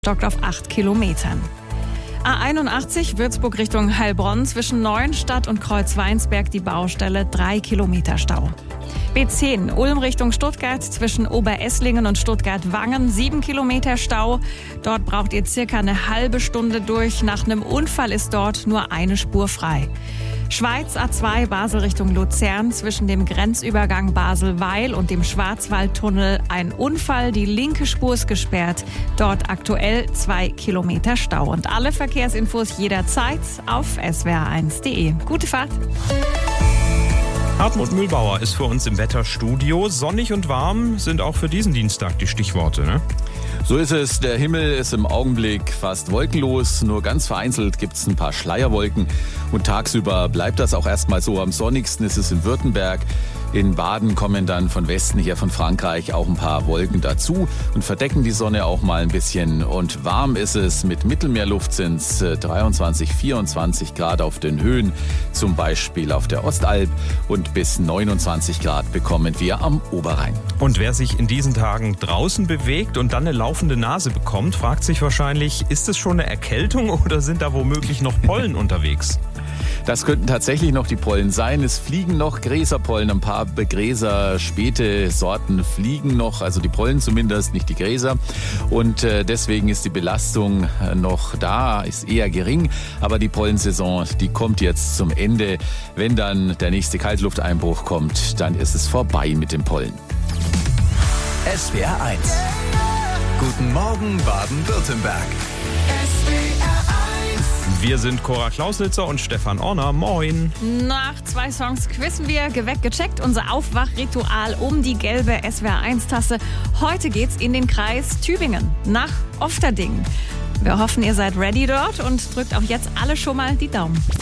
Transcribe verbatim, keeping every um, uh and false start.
stockt auf acht Kilometern. A einundachtzig Würzburg Richtung Heilbronn zwischen Neuenstadt und Kreuzweinsberg die Baustelle, drei Kilometer Stau. B zehn Ulm Richtung Stuttgart zwischen Oberesslingen und Stuttgart-Wangen, sieben Kilometer Stau. Dort braucht ihr circa eine halbe Stunde durch. Nach einem Unfall ist dort nur eine Spur frei. Schweiz A zwei Basel Richtung Luzern zwischen dem Grenzübergang Basel-Weil und dem Schwarzwaldtunnel ein Unfall. Die linke Spur ist gesperrt. Dort aktuell zwei Kilometer Stau. Und alle Verkehrsinfos jederzeit auf s w r eins punkt d e. Gute Fahrt! Hartmut Mühlbauer ist für uns im Wetterstudio. Sonnig und warm sind auch für diesen Dienstag die Stichworte, ne? So ist es. Der Himmel ist im Augenblick fast wolkenlos. Nur ganz vereinzelt gibt es ein paar Schleierwolken. Und tagsüber bleibt das auch erstmal so. Am sonnigsten ist es in Württemberg. In Baden kommen dann von Westen hier von Frankreich auch ein paar Wolken dazu und verdecken die Sonne auch mal ein bisschen. Und warm ist es. Mit Mittelmeerluft sind es dreiundzwanzig, vierundzwanzig Grad auf den Höhen, zum Beispiel auf der Ostalb. Und bis neunundzwanzig Grad bekommen wir am Oberrhein. Und wer sich in diesen Tagen draußen bewegt und dann eine laufende Nase bekommt, fragt sich wahrscheinlich, ist es schon eine Erkältung oder sind da womöglich noch Pollen unterwegs? Das könnten tatsächlich noch die Pollen sein. Es fliegen noch Gräserpollen, ein paar Gräser, späte Sorten fliegen noch, also die Pollen zumindest, nicht die Gräser. Und äh, deswegen ist die Belastung noch da, ist eher gering. Aber die Pollensaison, die kommt jetzt zum Ende. Wenn dann der nächste Kaltlufteinbruch kommt, dann ist es vorbei mit dem Pollen. S W R eins. Guten Morgen Baden-Württemberg. Wir sind Cora Klausnitzer und Stefan Orner. Moin. Nach zwei Songs quizzen wir, geweckt, gecheckt, unser Aufwachritual um die gelbe S W R eins Tasse. Heute geht's in den Kreis Tübingen, nach Ofterdingen. Wir hoffen, ihr seid ready dort und drückt auch jetzt alle schon mal die Daumen.